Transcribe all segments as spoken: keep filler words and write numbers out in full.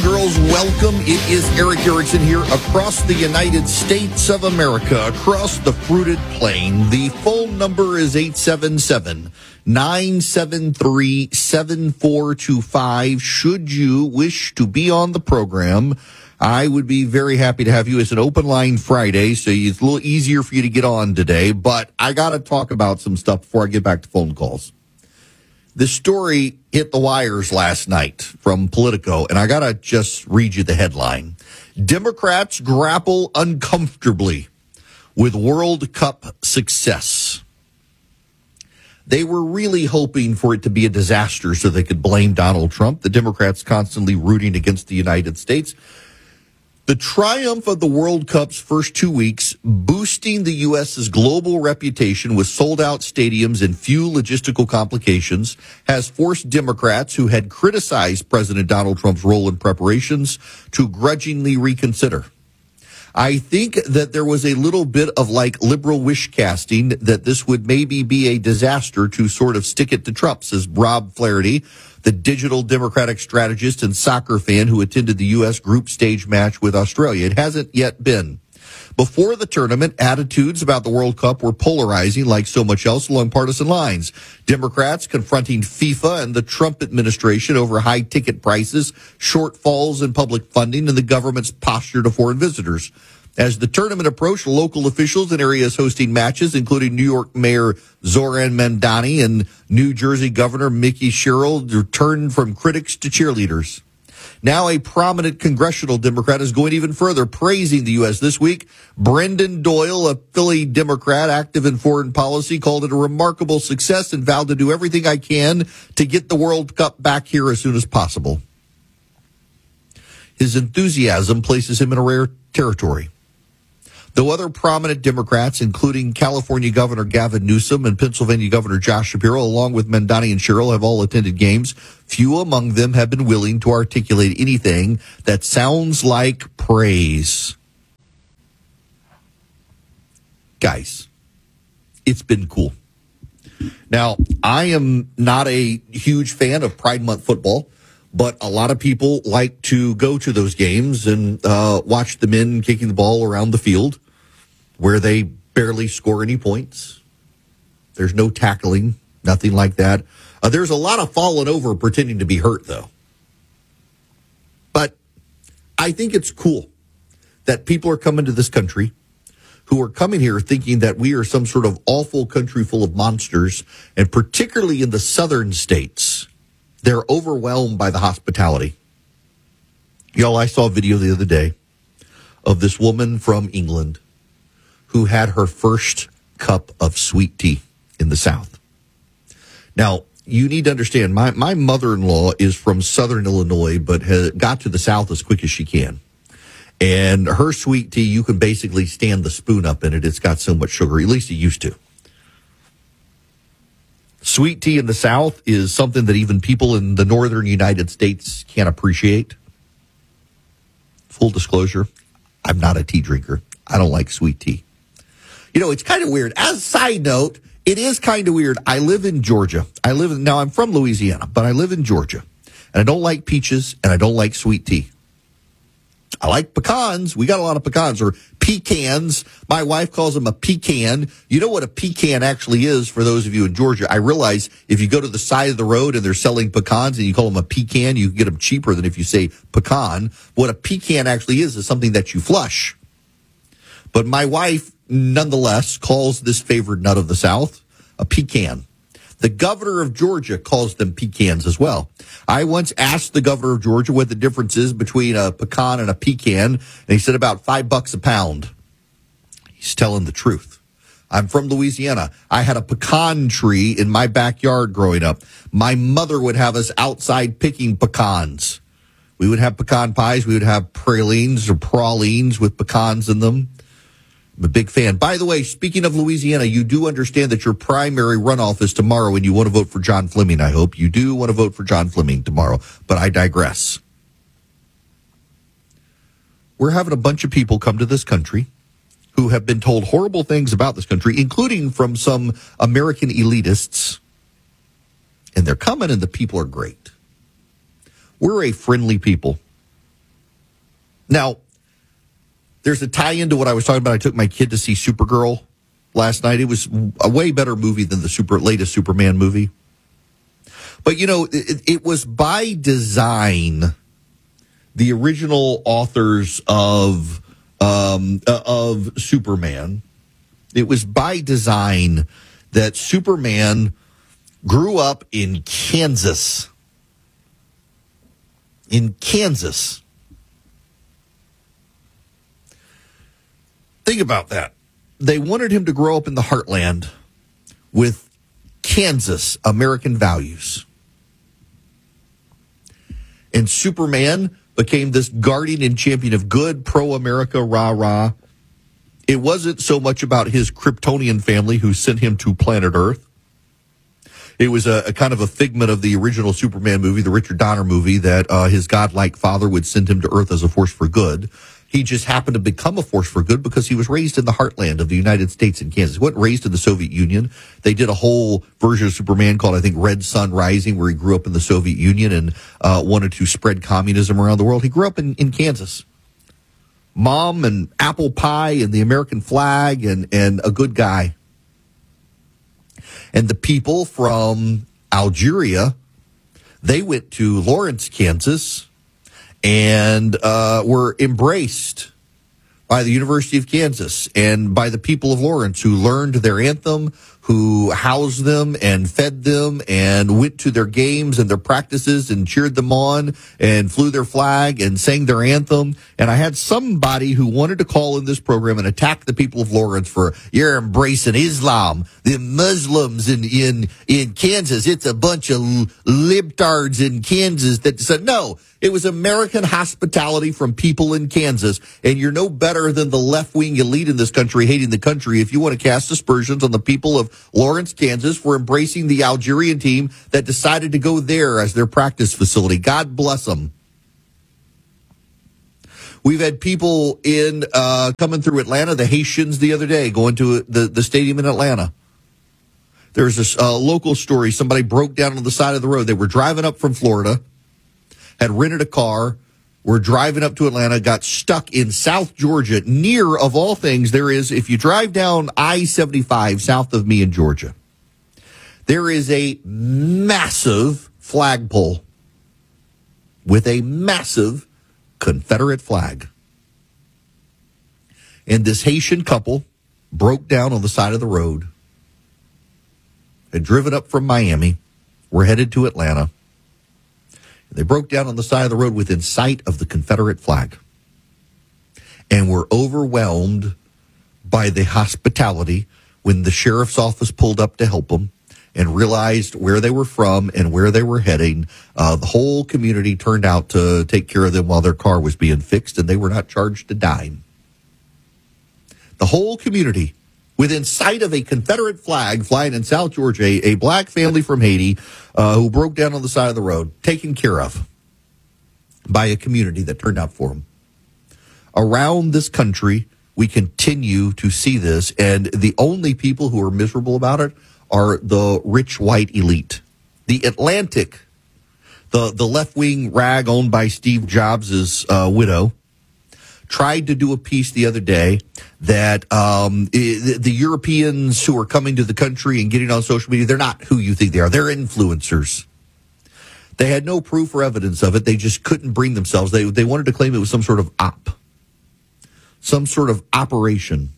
girls, welcome. It is Eric Erickson here across the United States of America, across the fruited plain. The phone number is eight seven seven, nine seven three, seven four two five. Should you wish to be on the program, I would be very happy to have you. It's an open line Friday, so it's a little easier for you to get on today. But I got to talk about some stuff before I get back to phone calls. This story hit the wires last night from Politico, and I got to just read you the headline. Democrats grapple uncomfortably with World Cup success. They were really hoping for it to be a disaster so they could blame Donald Trump. The Democrats constantly rooting against the United States. The triumph of the World Cup's first two weeks, boosting the U S's global reputation with sold-out stadiums and few logistical complications, has forced Democrats who had criticized President Donald Trump's role in preparations to grudgingly reconsider. I think that there was a little bit of like liberal wish casting that this would maybe be a disaster to sort of stick it to Trump, says Rob Flaherty, the digital Democratic strategist and soccer fan who attended the U S group stage match with Australia. It hasn't yet been. Before the tournament, attitudes about the World Cup were polarizing like so much else along partisan lines. Democrats confronting FIFA and the Trump administration over high ticket prices, shortfalls in public funding, and the government's posture to foreign visitors. As the tournament approached, local officials in areas hosting matches, including New York Mayor Zoran Mandani and New Jersey Governor Mickey Sherrill, turned from critics to cheerleaders. Now a prominent congressional Democrat is going even further, praising the U S this week. Brendan Doyle, a Philly Democrat active in foreign policy, called it a remarkable success and vowed to do everything I can to get the World Cup back here as soon as possible. His enthusiasm places him in a rare territory. Though other prominent Democrats, including California Governor Gavin Newsom and Pennsylvania Governor Josh Shapiro, along with Mandani and Sherrill, have all attended games, few among them have been willing to articulate anything that sounds like praise. Guys, it's been cool. Now, I am not a huge fan of Pride Month football, but a lot of people like to go to those games and uh, watch the men kicking the ball around the field where they barely score any points. There's no tackling, nothing like that. Uh, there's a lot of falling over pretending to be hurt, though. But I think it's cool that people are coming to this country who are coming here thinking that we are some sort of awful country full of monsters, and particularly in the southern states, they're overwhelmed by the hospitality. Y'all, I saw a video the other day of this woman from England who had her first cup of sweet tea in the South. Now, you need to understand, my, my mother-in-law is from southern Illinois, but has got to the South as quick as she can. And her sweet tea, you can basically stand the spoon up in it. It's got so much sugar, at least it used to. Sweet tea in the South is something that even people in the northern United States can't appreciate. Full disclosure, I'm not a tea drinker. I don't like sweet tea. You know, it's kind of weird. As a side note, it is kind of weird. I live in Georgia. I live in, now I'm from Louisiana, but I live in Georgia. And I don't like peaches, and I don't like sweet tea. I like pecans. We got a lot of pecans, or pecans. My wife calls them a pecan. You know what a pecan actually is, for those of you in Georgia. I realize if you go to the side of the road and they're selling pecans and you call them a pecan, you can get them cheaper than if you say pecan. What a pecan actually is is something that you flush. But my wife, nonetheless, calls this favored nut of the South a pecan. The governor of Georgia calls them pecans as well. I once asked the governor of Georgia what the difference is between a pecan and a pecan, and he said about five bucks a pound. He's telling the truth. I'm from Louisiana. I had a pecan tree in my backyard growing up. My mother would have us outside picking pecans. We would have pecan pies. We would have pralines or pralines with pecans in them. I'm a big fan. By the way, speaking of Louisiana, you do understand that your primary runoff is tomorrow, and you want to vote for John Fleming, I hope. You do want to vote for John Fleming tomorrow, but I digress. We're having a bunch of people come to this country who have been told horrible things about this country, including from some American elitists, and they're coming, and the people are great. We're a friendly people. Now, there's a tie-in to what I was talking about. I took my kid to see Supergirl last night. It was a way better movie than the super latest Superman movie. But, you know, it, it was by design. The original authors of um, uh, of Superman, it was by design that Superman grew up in Kansas. In Kansas. Think about that. They wanted him to grow up in the heartland with Kansas American values. And Superman became this guardian and champion of good, pro-America, rah-rah. It wasn't so much about his Kryptonian family who sent him to planet Earth. It was a, a kind of a figment of the original Superman movie, the Richard Donner movie, that uh, his godlike father would send him to Earth as a force for good. He just happened to become a force for good because he was raised in the heartland of the United States in Kansas. He wasn't raised in the Soviet Union. They did a whole version of Superman called, I think, Red Sun Rising, where he grew up in the Soviet Union and uh, wanted to spread communism around the world. He grew up in, in Kansas. Mom and apple pie and the American flag and, and a good guy. And the people from Algeria, they went to Lawrence, Kansas, and uh, were embraced by the University of Kansas and by the people of Lawrence, who learned their anthem, who housed them and fed them and went to their games and their practices and cheered them on and flew their flag and sang their anthem. And I had somebody who wanted to call in this program and attack the people of Lawrence for, you're embracing Islam, the Muslims in, in, in Kansas. It's a bunch of libtards in Kansas that said, no, it was American hospitality from people in Kansas. And you're no better than the left-wing elite in this country hating the country if you want to cast aspersions on the people of Lawrence, Kansas for embracing the Algerian team that decided to go there as their practice facility. God bless them. We've had people in uh, coming through Atlanta, the Haitians the other day, going to the, the stadium in Atlanta. There's this uh, local story. Somebody broke down on the side of the road. They were driving up from Florida, had rented a car, were driving up to Atlanta, got stuck in South Georgia. Near, of all things, there is, if you drive down I seventy-five south of me in Georgia, there is a massive flagpole with a massive Confederate flag. And this Haitian couple broke down on the side of the road, had driven up from Miami, were headed to Atlanta. They broke down on the side of the road within sight of the Confederate flag and were overwhelmed by the hospitality when the sheriff's office pulled up to help them and realized where they were from and where they were heading. Uh, the whole community turned out to take care of them while their car was being fixed, and they were not charged a dime. The whole community, within sight of a Confederate flag flying in South Georgia, a, a black family from Haiti uh, who broke down on the side of the road, taken care of by a community that turned out for them. Around this country, we continue to see this, and the only people who are miserable about it are the rich white elite. The Atlantic, the, the left-wing rag owned by Steve Jobs' uh, widow, tried to do a piece the other day that um, the, the Europeans who are coming to the country and getting on social media, they're not who you think they are. They're influencers. They had no proof or evidence of it. They just couldn't bring themselves. They they wanted to claim it was some sort of op, some sort of operation,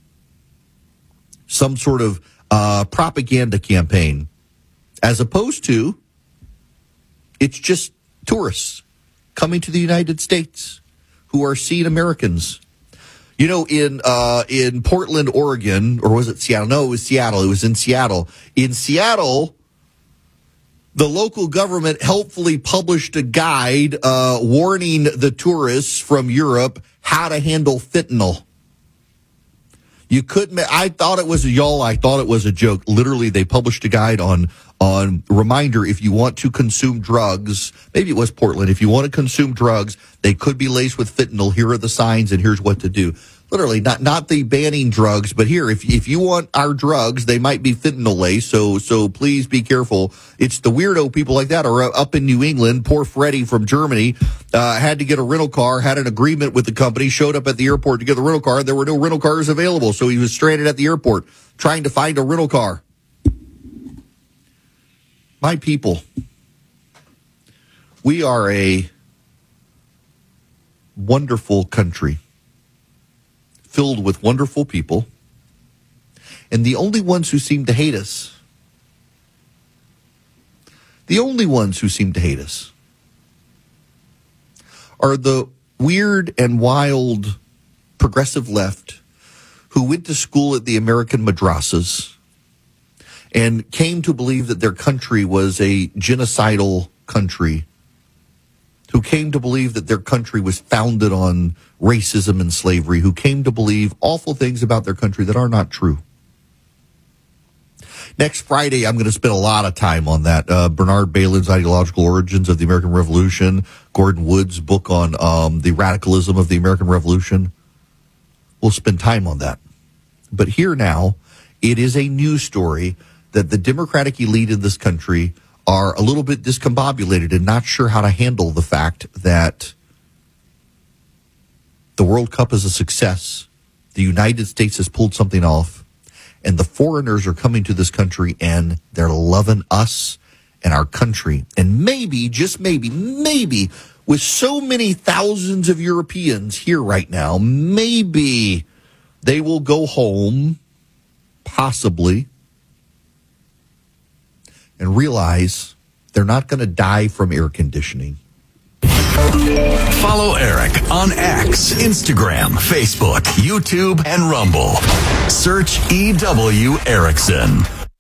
some sort of uh, propaganda campaign, as opposed to it's just tourists coming to the United States who are seeing Americans. You know, in uh, in Portland, Oregon, or was it Seattle? No, it was Seattle. It was in Seattle. In Seattle, the local government helpfully published a guide uh, warning the tourists from Europe how to handle fentanyl. You couldn't. I thought it was a y'all. I thought it was a joke. Literally, they published a guide on on reminder, if you want to consume drugs, maybe it was Portland, if you want to consume drugs, they could be laced with fentanyl. Here are the signs and here's what to do. Literally, not not the banning drugs, but here, if if you want our drugs, they might be fentanyl laced, so so please be careful. It's the weirdo people like that are up in New England. Poor Freddie from Germany uh, had to get a rental car, had an agreement with the company, showed up at the airport to get the rental car. There were no rental cars available, so he was stranded at the airport trying to find a rental car. My people, we are a wonderful country filled with wonderful people, and the only ones who seem to hate us, the only ones who seem to hate us are the weird and wild progressive left who went to school at the American madrasas and came to believe that their country was a genocidal country, who came to believe that their country was founded on racism and slavery, who came to believe awful things about their country that are not true. Next Friday, I'm going to spend a lot of time on that. Uh, Bernard Bailyn's Ideological Origins of the American Revolution, Gordon Wood's book on um, the radicalism of the American Revolution. We'll spend time on that. But here now, it is a news story that the Democratic elite in this country are a little bit discombobulated and not sure how to handle the fact that the World Cup is a success. The United States has pulled something off, and the foreigners are coming to this country and they're loving us and our country. And maybe, just maybe, maybe with so many thousands of Europeans here right now, maybe they will go home, possibly, and realize they're not going to die from air conditioning. Follow Eric on X, Instagram, Facebook, YouTube, and Rumble. Search E W Erickson.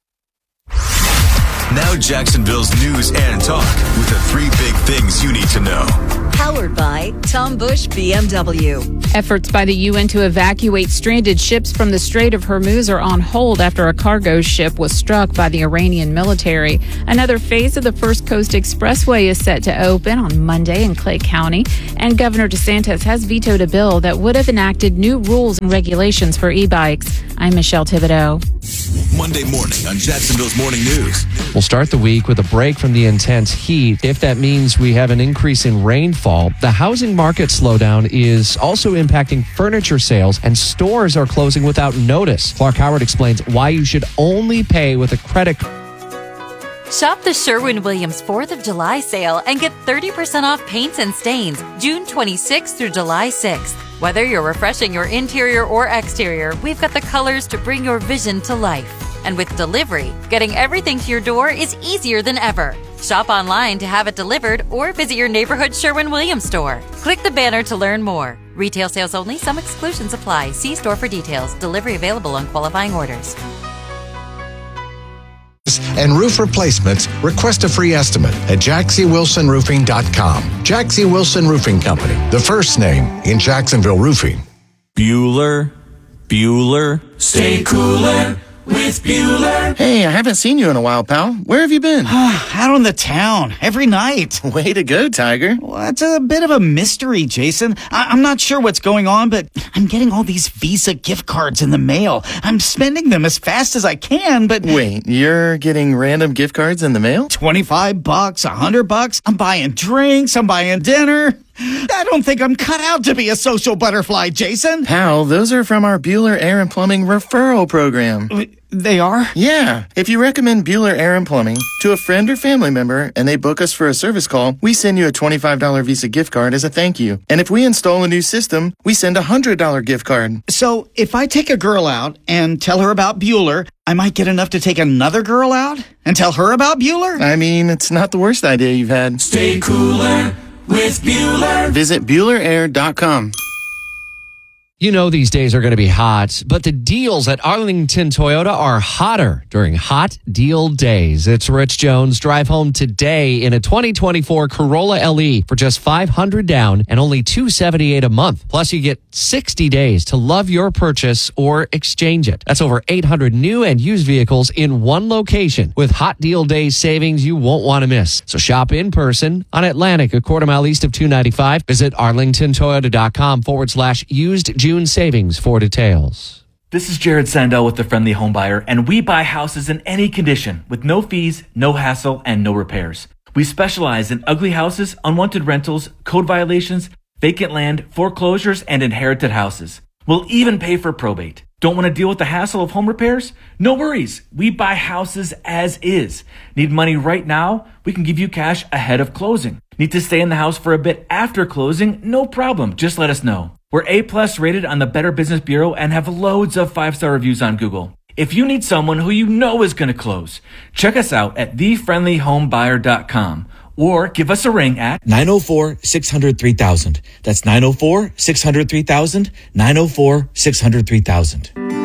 Now Jacksonville's news and talk with the three big things you need to know. Powered by Tom Bush B M W. Efforts by the U N to evacuate stranded ships from the Strait of Hormuz are on hold after a cargo ship was struck by the Iranian military. Another phase of the First Coast Expressway is set to open on Monday in Clay County, and Governor DeSantis has vetoed a bill that would have enacted new rules and regulations for e-bikes. I'm Michelle Thibodeau. Monday morning on Jacksonville's Morning News. We'll start the week with a break from the intense heat. If that means we have an increase in rainfall, the housing market slowdown is also impacting furniture sales, and stores are closing without notice. Clark Howard explains why you should only pay with a credit card. Shop the Sherwin-Williams fourth of July sale and get thirty percent off paints and stains June twenty-sixth through July sixth. Whether you're refreshing your interior or exterior, we've got the colors to bring your vision to life. And with delivery, getting everything to your door is easier than ever. Shop online to have it delivered or visit your neighborhood Sherwin-Williams store. Click the banner to learn more. Retail sales only. Some exclusions apply. See store for details. Delivery available on qualifying orders. And roof replacements, request a free estimate at jaxie wilson roofing dot com. Jaxie Wilson Roofing Company, the first name in Jacksonville roofing. Bueller, Bueller, stay cooler with Bueller. Hey, I haven't seen you in a while, pal. Where have you been? Out on the town, every night. Way to go, Tiger. Well, it's a bit of a mystery, Jason. I- I'm not sure what's going on, but I'm getting all these Visa gift cards in the mail. I'm spending them as fast as I can, but... Wait, you're getting random gift cards in the mail? twenty-five bucks, one hundred bucks. I'm buying drinks, I'm buying dinner. I don't think I'm cut out to be a social butterfly, Jason. Pal, those are from our Bueller Air and Plumbing referral program. They are? Yeah. If you recommend Bueller Air and Plumbing to a friend or family member and they book us for a service call, we send you a twenty-five dollars Visa gift card as a thank you. And if we install a new system, we send a one hundred dollars gift card. So if I take a girl out and tell her about Bueller, I might get enough to take another girl out and tell her about Bueller? I mean, it's not the worst idea you've had. Stay cooler with Bueller. Visit Bueller Air dot com. You know these days are going to be hot, but the deals at Arlington Toyota are hotter during hot deal days. It's Rich Jones. Drive home today in a twenty twenty-four Corolla L E for just five hundred dollars down and only two hundred seventy-eight dollars a month. Plus, you get sixty days to love your purchase or exchange it. That's over eight hundred new and used vehicles in one location with hot deal day savings you won't want to miss. So shop in person on Atlantic, a quarter mile east of two ninety-five. Visit arlingtontoyota.com forward slash used June savings for details. This is Jared Sandell with The Friendly Home Buyer, and we buy houses in any condition with no fees, no hassle, and no repairs. We specialize in ugly houses, unwanted rentals, code violations, vacant land, foreclosures, and inherited houses. We'll even pay for probate. Don't want to deal with the hassle of home repairs? No worries. We buy houses as is. Need money right now? We can give you cash ahead of closing. Need to stay in the house for a bit after closing? No problem. Just let us know. We're A-plus rated on the Better Business Bureau and have loads of five-star reviews on Google. If you need someone who you know is going to close, check us out at the friendly home buyer dot com or give us a ring at nine oh four, six hundred, three thousand. That's nine oh four, six hundred, three thousand, nine oh four, six hundred, three thousand.